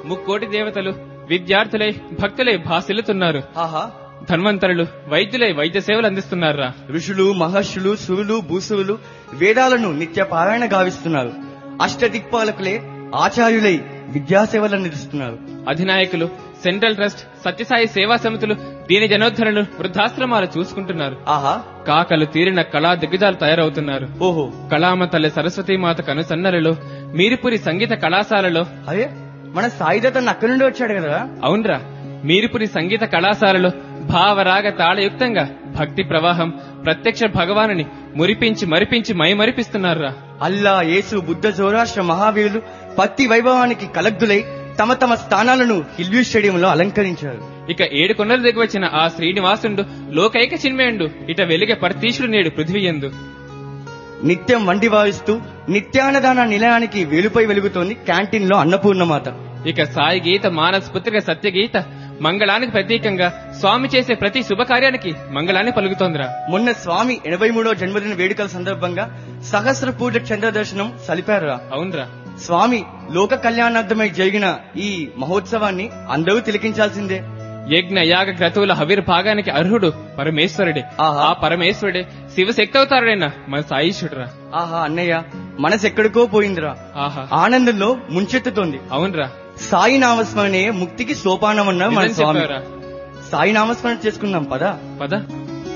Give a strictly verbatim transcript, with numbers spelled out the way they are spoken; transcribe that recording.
ముక్కోటి దేవతలు విద్యార్థులై భక్తులై భాసిల్లుతున్నారు. ఆహా, ధన్వంతరులు వైద్యులై వైద్య సేవలు అందిస్తున్నారా. ఋషులు మహర్షులు సురులు భూసువులు వేదాలను నిత్య పారాయణ గావిస్తున్నారు. అష్టదిక్పాలకులే ఆచార్యులై విద్యాసేవలు అందిస్తున్నారు. అధినాయకులు సెంట్రల్ ట్రస్ట్ సత్యసాయి సేవా సమితులు దీని జనోద్ధరణలు వృద్ధాశ్రమాలు చూసుకుంటున్నారు. ఆహా, కాకలు తీరిన కళా దిగ్గజాలు తయారవుతున్నారు. ఓహో, కళామ తల్లి సరస్వతీమాత కనుసన్నలలో మీరిపురి సంగీత కళాశాలలో. అదే మన సాయిదత్త అక్కడి నుండి వచ్చాడు కదా. అవునరా, మీరిపురి సంగీత కళాశాలలో భావరాగ తాళయుక్తంగా భక్తి ప్రవాహం ప్రత్యక్ష భగవానుని మురిపించి మరిపించి మైమరిపిస్తున్నారా. అల్లా, యేసు, బుద్ధ, జోరాష్ట్ర మహావీరులు పత్తి వైభవానికి కలగ్దులై తమ తమ స్థానాలను హిల్వీ స్టేడియంలో అలంకరించారు. ఇక ఏడు కొండలు దిగివచ్చిన ఆ శ్రీనివాసుండు లోకైక చిన్మయుండు ఇట వెలిగే పర్తీషుడు నేడు పృథ్వీయందు. నిత్యం వండి వాయిస్తూ నిత్యాన్నదాన నిలయానికి వేలుపై వెలుగుతోంది క్యాంటీన్ లో అన్నపూర్ణమాత. ఇక సాయి గీత మానస్ పుత్రిక సత్యగీత మంగళానికి ప్రతీకంగా స్వామి చేసే ప్రతి శుభకార్యానికి మంగళాన్ని పలుకుతోందిరా. మొన్న స్వామి ఎనభై మూడో జన్మదిన వేడుకల సందర్భంగా సహస్ర పూజ చంద్ర దర్శనం సలిపారురా. అవునరా, స్వామి లోక కళ్యాణార్థమై జరిగిన ఈ మహోత్సవాన్ని అందరూ తిలకించాల్సిందే. యజ్ఞ యాగ క్రతువుల హవిర్భాగానికి అర్హుడు పరమేశ్వరుడే. ఆ పరమేశ్వరుడే శివశక్తి అవతారుడైన మన సాయిషుడురా. ఆహా అన్నయ్య, మనసు ఎక్కడికో పోయిందిరా. ఆహా, ఆనందంలో ముంచెత్తుతోంది. అవునరా, సాయి నామస్మరణే ముక్తికి సోపానం అన్నారు మన స్వామి. చెప్పారా. సాయి నామస్మరణ చేసుకుందాం పదా పద.